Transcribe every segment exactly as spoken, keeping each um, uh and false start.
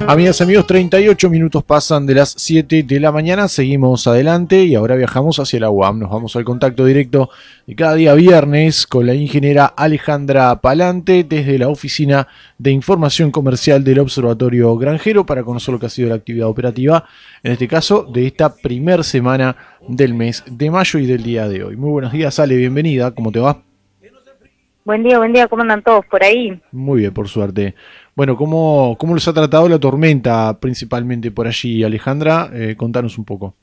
Amigas y amigos, treinta y ocho minutos pasan de las siete de la mañana, seguimos adelante y ahora viajamos hacia la U A M. Nos vamos al contacto directo de cada día viernes con la ingeniera Alejandra Palante desde la Oficina de Información Comercial del Observatorio Granjero para conocer lo que ha sido la actividad operativa, en este caso de esta primer semana del mes de mayo y del día de hoy. Muy buenos días, Ale, bienvenida, ¿cómo te va? Buen día, buen día, ¿cómo andan todos por ahí? Muy bien, por suerte. Bueno, ¿cómo, cómo los ha tratado la tormenta principalmente por allí, Alejandra? Eh, contanos un poco.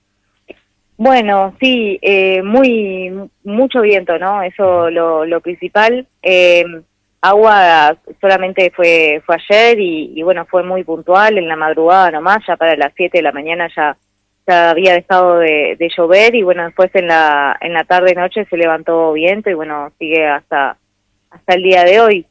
Bueno, sí, eh, muy, mucho viento, ¿no? Eso lo, lo principal. Eh, agua solamente fue, fue ayer y, y bueno, fue muy puntual en la madrugada nomás, ya para las siete de la mañana ya, ya había dejado de, de llover y bueno, después en la, en la tarde noche se levantó viento y bueno, sigue hasta, hasta el día de hoy.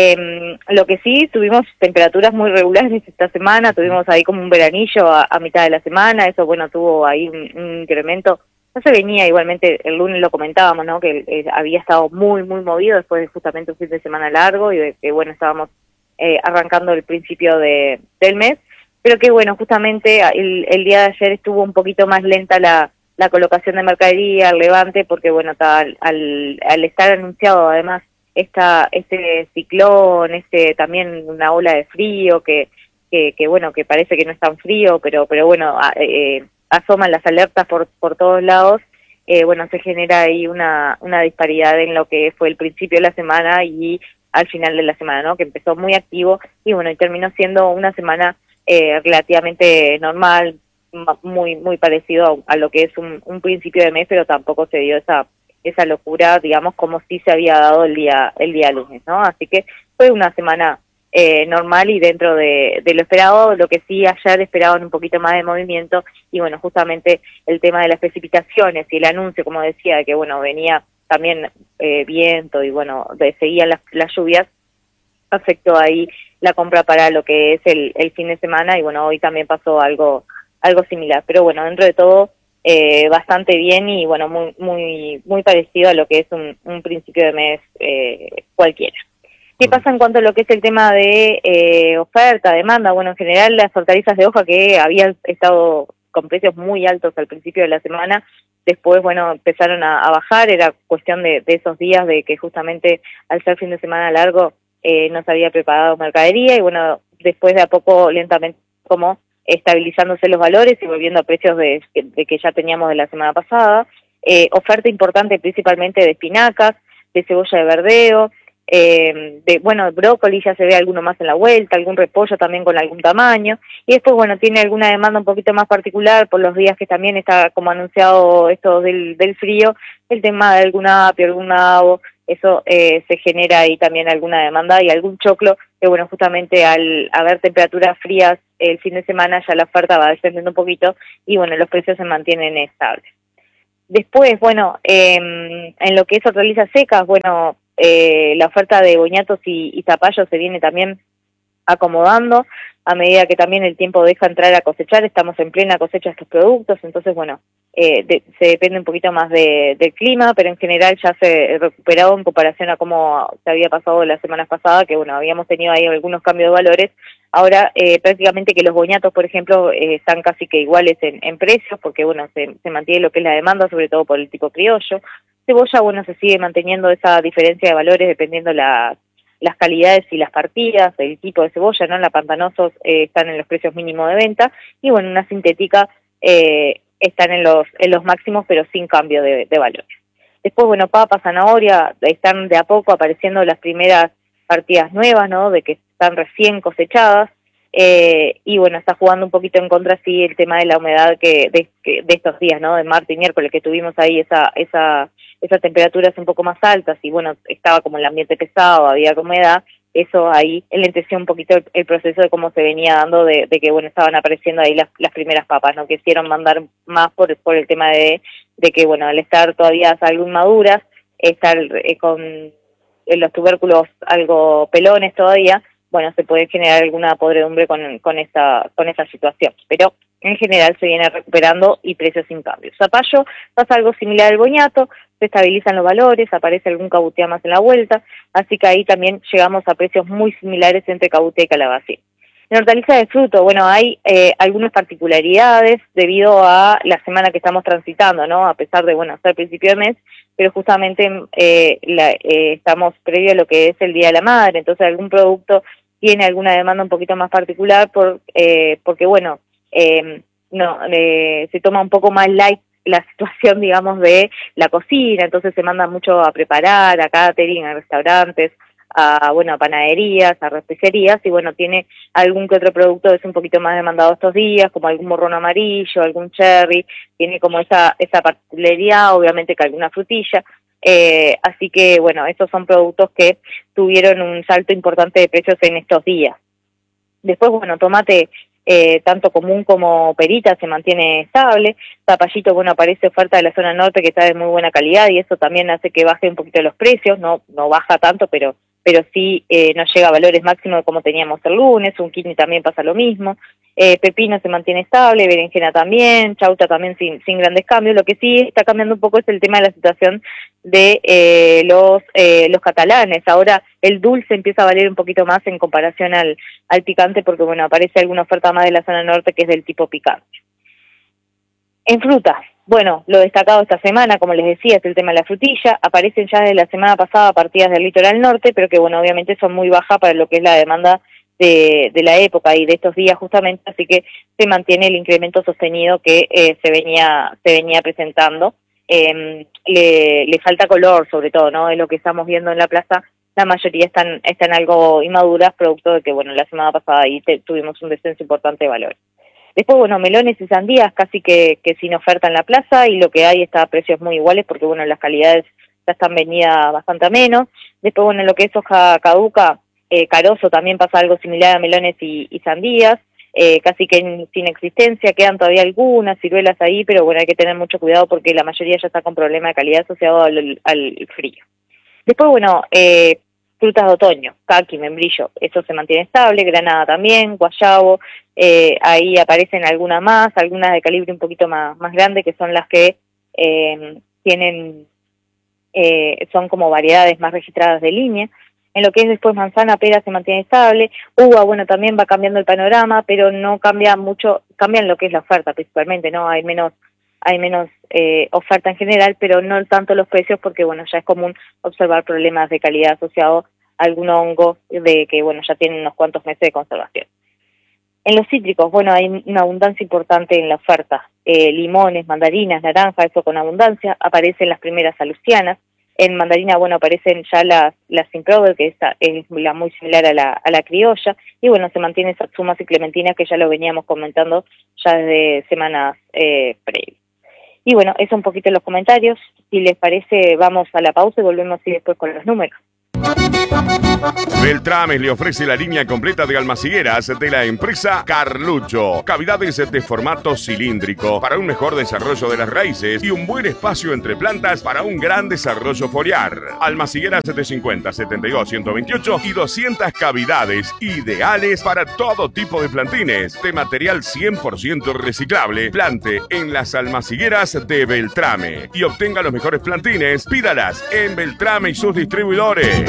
Eh, lo que sí, tuvimos temperaturas muy regulares esta semana, tuvimos ahí como un veranillo a, a mitad de la semana, eso bueno, tuvo ahí un, un incremento, no se venía igualmente, el lunes lo comentábamos, ¿no? Que eh, había estado muy, muy movido después de justamente un fin de semana largo y de que bueno, estábamos eh, arrancando el principio de, del mes, pero que bueno, justamente el, el día de ayer estuvo un poquito más lenta la, la colocación de mercadería, el levante, porque bueno, al, al, al estar anunciado además esta este ciclón, este también una ola de frío que, que, que bueno, que parece que no es tan frío, pero pero bueno, eh, asoman las alertas por por todos lados, eh, bueno, se genera ahí una una disparidad en lo que fue el principio de la semana y al final de la semana, ¿no? Que empezó muy activo y bueno, y terminó siendo una semana eh, relativamente normal, muy muy parecido a, a lo que es un, un principio de mes, pero tampoco se dio esa esa locura, digamos, como si se había dado el día el día lunes, ¿no? Así que fue una semana eh, normal y dentro de, de lo esperado. Lo que sí ayer esperaban un poquito más de movimiento y bueno, justamente el tema de las precipitaciones y el anuncio, como decía, de que bueno, venía también eh, viento y bueno, de, seguían las, las lluvias, afectó ahí la compra para lo que es el, el fin de semana y bueno, hoy también pasó algo algo similar, pero bueno, dentro de todo Eh, bastante bien y bueno, muy muy muy parecido a lo que es un, un principio de mes eh, cualquiera. ¿Qué pasa en cuanto a lo que es el tema de eh, oferta, demanda? Bueno, en general las hortalizas de hoja que habían estado con precios muy altos al principio de la semana, después, bueno, empezaron a, a bajar, era cuestión de, de esos días de que justamente al ser fin de semana largo eh, no se había preparado mercadería y bueno, después de a poco lentamente como estabilizándose los valores y volviendo a precios de, de que ya teníamos de la semana pasada. Eh, oferta importante principalmente de espinacas, de cebolla de verdeo, eh, de, bueno, brócoli ya se ve alguno más en la vuelta, algún repollo también con algún tamaño, y después, bueno, tiene alguna demanda un poquito más particular por los días que también está como anunciado esto del, del frío, el tema de algún apio, algún nabo, eso eh, se genera ahí también alguna demanda y algún choclo, que bueno, justamente al haber temperaturas frías el fin de semana ya la oferta va descendiendo un poquito y bueno, los precios se mantienen estables. Después, bueno, eh, en lo que es hortalizas secas, bueno, eh, la oferta de boñatos y, y zapallos se viene también acomodando a medida que también el tiempo deja entrar a cosechar, estamos en plena cosecha de estos productos, entonces bueno, eh, de, se depende un poquito más de, del clima, pero en general ya se recuperó en comparación a cómo se había pasado las semanas pasadas, que bueno, habíamos tenido ahí algunos cambios de valores, ahora eh, prácticamente que los boñatos, por ejemplo, eh, están casi que iguales en, en precios, porque bueno, se, se mantiene lo que es la demanda, sobre todo por el tipo criollo. Cebolla, bueno, se sigue manteniendo esa diferencia de valores dependiendo la las calidades y las partidas, el tipo de cebolla, ¿no? La pantanosos eh, están en los precios mínimos de venta y bueno, una sintética eh, están en los en los máximos pero sin cambio de, de valores. Después, bueno, papa, zanahoria, están de a poco apareciendo las primeras partidas nuevas, ¿no? De que están recién cosechadas eh, y bueno, está jugando un poquito en contra sí el tema de la humedad que de, que, de estos días, ¿no? De martes y miércoles que tuvimos ahí esa esa esas temperaturas un poco más altas y bueno, estaba como el ambiente pesado, había humedad, eso ahí enlenteció un poquito el, el proceso de cómo se venía dando de, de que bueno, estaban apareciendo ahí las, las primeras papas, no quisieron mandar más por, por el tema de, de que bueno, al estar todavía algo inmaduras, estar eh, con los tubérculos algo pelones todavía, bueno, se puede generar alguna podredumbre con, con esa, con esa situación, pero en general se viene recuperando y precios sin cambios. Zapallo pasa algo similar al boñato, se estabilizan los valores, aparece algún cabutea más en la vuelta, así que ahí también llegamos a precios muy similares entre cabutea y calabacín. En hortalizas de fruto, bueno, hay eh, algunas particularidades debido a la semana que estamos transitando, ¿no? A pesar de, bueno, ser principio de mes, pero justamente eh, la, eh, estamos previo a lo que es el Día de la Madre, entonces algún producto tiene alguna demanda un poquito más particular por eh, porque, bueno, eh, no eh, se toma un poco más light la situación, digamos, de la cocina, entonces se manda mucho a preparar, a catering, a restaurantes, a, bueno, a panaderías, a reposterías, y bueno, tiene algún que otro producto que es un poquito más demandado estos días, como algún morrón amarillo, algún cherry, tiene como esa, esa particularidad, obviamente que alguna frutilla, eh, así que bueno, estos son productos que tuvieron un salto importante de precios en estos días. Después, bueno, tomate eh, tanto común como perita se mantiene estable, zapallito, bueno, aparece oferta de la zona norte que está de muy buena calidad y eso también hace que baje un poquito los precios, no no baja tanto, pero pero sí eh, no llega a valores máximos como teníamos el lunes, un kidney también pasa lo mismo, eh, pepino se mantiene estable, berenjena también, chaucha también sin, sin grandes cambios, lo que sí está cambiando un poco es el tema de la situación de eh, los eh, los catalanes. Ahora el dulce empieza a valer un poquito más en comparación al, al picante porque, bueno, aparece alguna oferta más de la zona norte que es del tipo picante. En frutas, bueno, lo destacado esta semana, como les decía, es el tema de la frutilla. Aparecen ya desde la semana pasada partidas del litoral norte, pero que, bueno, obviamente son muy bajas para lo que es la demanda de, de la época y de estos días justamente, así que se mantiene el incremento sostenido que eh, se venía se venía presentando. Eh, le, le falta color, sobre todo, ¿no? Es lo que estamos viendo en la plaza. La mayoría están están algo inmaduras, producto de que, bueno, la semana pasada ahí te, tuvimos un descenso importante de valores. Después, bueno, melones y sandías casi que, que sin oferta en la plaza y lo que hay está a precios muy iguales porque, bueno, las calidades ya están vendidas bastante a menos. Después, bueno, lo que es hoja caduca, eh, carozo también pasa algo similar a melones y, y sandías, eh, casi que en, sin existencia, quedan todavía algunas ciruelas ahí, pero bueno, hay que tener mucho cuidado porque la mayoría ya está con problema de calidad asociado al, al frío. Después, bueno, eh, frutas de otoño, caqui, membrillo, eso se mantiene estable, granada también, guayabo, eh, ahí aparecen algunas más, algunas de calibre un poquito más, más grande, que son las que eh, tienen, eh, son como variedades más registradas de línea. En lo que es después manzana, pera se mantiene estable, uva, bueno, también va cambiando el panorama, pero no cambia mucho, cambian lo que es la oferta principalmente, ¿no? Hay menos hay menos eh, oferta en general, pero no tanto los precios porque, bueno, ya es común observar problemas de calidad asociados a algún hongo de que, bueno, ya tienen unos cuantos meses de conservación. En los cítricos, bueno, hay una abundancia importante en la oferta. Eh, limones, mandarinas, naranjas, eso con abundancia. Aparecen las primeras alucianas. En mandarina, bueno, aparecen ya las, las Simprover, que esta es la muy similar a la, a la criolla. Y bueno, se mantienen satsumas y clementinas, que ya lo veníamos comentando ya desde semanas eh, previas. Y bueno, eso un poquito en los comentarios. Si les parece, vamos a la pausa y volvemos así después con los números. Beltrames le ofrece la línea completa de almacigueras de la empresa Carlucho. Cavidades de formato cilíndrico para un mejor desarrollo de las raíces y un buen espacio entre plantas para un gran desarrollo foliar. Almacigueras de cincuenta, setenta y dos, ciento veintiocho y doscientas cavidades, ideales para todo tipo de plantines, de material cien por ciento reciclable. Plante en las almacigueras de Beltrame y obtenga los mejores plantines. Pídalas en Beltrame y sus distribuidores.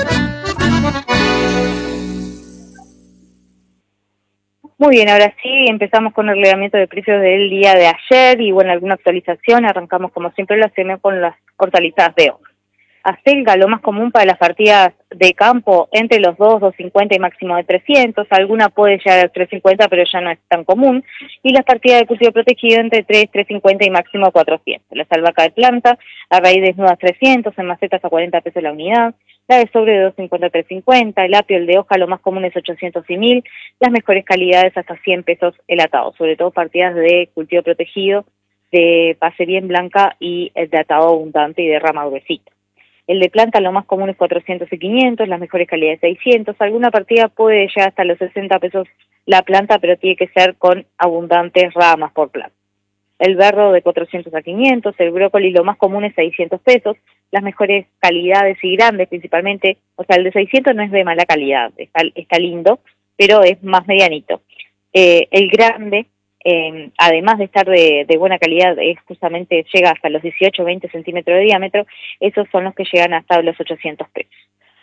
Muy bien, ahora sí, empezamos con el relevamiento de precios del día de ayer y, bueno, alguna actualización. Arrancamos, como siempre lo hacemos, con las hortalizas de hoy. Acelga, lo más común para las partidas de campo, entre los dos, dos cincuenta y máximo de trescientos. Alguna puede llegar a tres cincuenta, pero ya no es tan común. Y las partidas de cultivo protegido entre tres, tres cincuenta y máximo cuatrocientos. La albahaca de planta, a raíz desnuda trescientos, en macetas a cuarenta pesos la unidad. La de sobre de dos cincuenta a tres cincuenta, el apio, el de hoja, lo más común es ochocientos y mil. Las mejores calidades hasta cien pesos el atado, sobre todo partidas de cultivo protegido, de base bien blanca y el de atado abundante y de rama gruesita. El de planta lo más común es cuatrocientos y quinientos, las mejores calidades seiscientos. Alguna partida puede llegar hasta los sesenta pesos la planta, pero tiene que ser con abundantes ramas por planta. El berro de cuatrocientos a quinientos, el brócoli lo más común es seiscientos pesos, las mejores calidades y grandes principalmente, o sea, el de seiscientos no es de mala calidad, está, está lindo, pero es más medianito. Eh, el grande, eh, además de estar de, de buena calidad, es justamente llega hasta los dieciocho, veinte centímetros de diámetro, esos son los que llegan hasta los ochocientos pesos.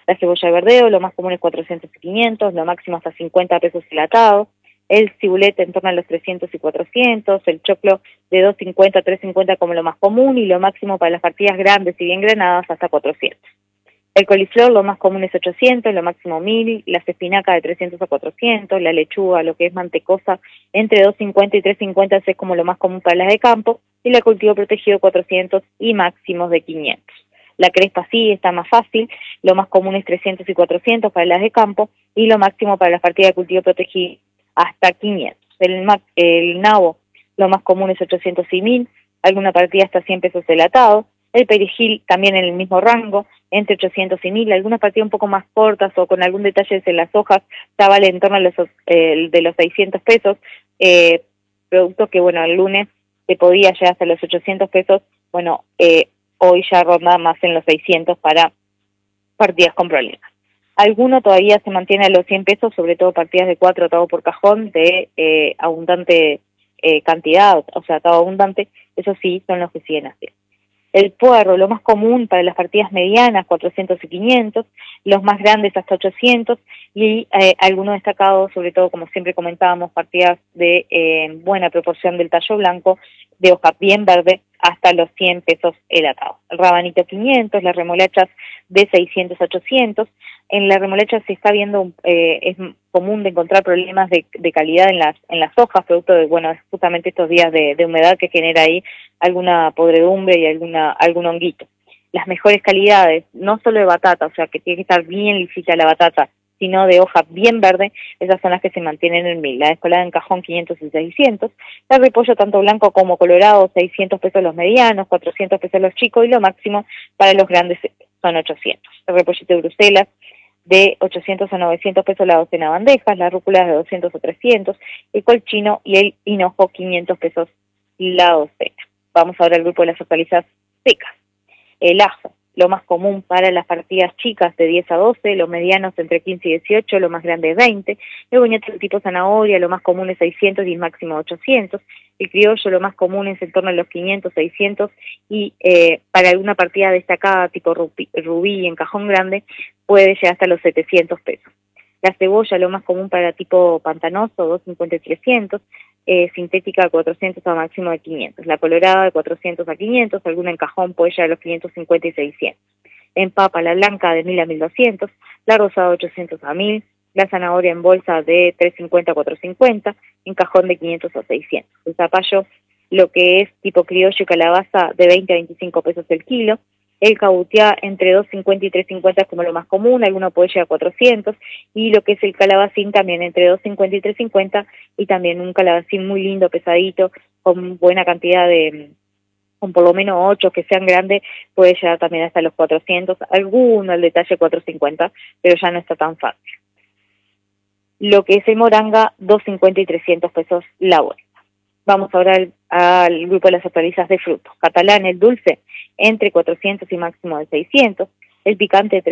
La cebolla de verdeo, lo más común es cuatrocientos y quinientos, lo máximo hasta cincuenta pesos el atado. El cibulet en torno a los trescientos y cuatrocientos, el choclo de dos cincuenta a tres cincuenta como lo más común y lo máximo para las partidas grandes y bien granadas hasta cuatrocientos. El coliflor lo más común es ochocientos, lo máximo mil, las espinacas de trescientos a cuatrocientos, la lechuga, lo que es mantecosa, entre dos cincuenta y tres cincuenta es como lo más común para las de campo, y la cultivo protegido cuatrocientos y máximos de quinientos. La crespa sí está más fácil, lo más común es trescientos y cuatrocientos para las de campo, y lo máximo para las partidas de cultivo protegido hasta quinientos. El, el nabo, lo más común es ochocientos y mil, alguna partida hasta cien pesos el atado. El perejil también en el mismo rango, entre ochocientos y mil, algunas partidas un poco más cortas o con algún detalle en las hojas, ya vale en torno a los, eh, de los seiscientos pesos, eh, producto que bueno, el lunes se podía llegar hasta los ochocientos pesos, bueno, eh, hoy ya ronda más en los seiscientos para partidas con problemas. Alguno todavía se mantiene a los cien pesos, sobre todo partidas de cuatro atado por cajón de eh, abundante eh, cantidad, o sea, atado abundante, eso sí, son los que siguen haciendo. El puerro, lo más común para las partidas medianas, cuatrocientos y quinientos, los más grandes hasta ochocientos, y eh, algunos destacados, sobre todo, como siempre comentábamos, partidas de eh, buena proporción del tallo blanco, de hoja bien verde, hasta los cien pesos el atado. El rabanito quinientos, las remolachas de seiscientos a ochocientos. En la remolacha se está viendo, eh, es común de encontrar problemas de, de calidad en las en las hojas, producto de, bueno, justamente estos días de, de humedad que genera ahí alguna podredumbre y alguna algún honguito. Las mejores calidades, no solo de batata, o sea, que tiene que estar bien lisita la batata, sino de hoja bien verde, esas son las que se mantienen en mil. La descolada en cajón quinientos y seiscientos, el repollo tanto blanco como colorado seiscientos pesos los medianos, cuatrocientos pesos los chicos y lo máximo para los grandes son ochocientos. El repollito de Bruselas de ochocientos a novecientos pesos la docena de bandejas, las rúculas de doscientos a trescientos, el col chino y el hinojo quinientos pesos la docena. Vamos ahora al grupo de las hortalizas secas. El ajo, lo más común para las partidas chicas de diez a doce, los medianos entre quince y dieciocho, lo más grande es veinte, el boñete del tipo zanahoria, lo más común es seiscientos y el máximo ochocientos, el criollo, lo más común es en torno a los quinientos, seiscientos, y eh, para alguna partida destacada tipo rubí, rubí en cajón grande puede llegar hasta los setecientos pesos. La cebolla, lo más común para tipo pantanoso, doscientos cincuenta y trescientos, eh, sintética de cuatrocientos a máximo de quinientos. La colorada de cuatrocientos a quinientos, alguna en cajón puede llegar a los quinientos cincuenta y seiscientos. En papa, la blanca de mil a mil doscientos, la rosada de ochocientos a mil, la zanahoria en bolsa de trescientos cincuenta a cuatrocientos cincuenta, en cajón de quinientos a seiscientos. El zapallo, lo que es tipo criollo y calabaza, de veinte a veinticinco pesos el kilo. El cabutiá entre doscientos cincuenta y trescientos cincuenta es como lo más común, alguno puede llegar a cuatrocientos, y lo que es el calabacín también entre doscientos cincuenta y trescientos cincuenta, y también un calabacín muy lindo, pesadito, con buena cantidad de, con por lo menos ocho que sean grandes, puede llegar también hasta los cuatrocientos, alguno al detalle cuatrocientos cincuenta, pero ya no está tan fácil. Lo que es el moranga, doscientos cincuenta y trescientos pesos la bolsa. Vamos ahora al, al grupo de las hortalizas de frutos. Catalán, el dulce, entre cuatrocientos y máximo de seiscientos. El picante,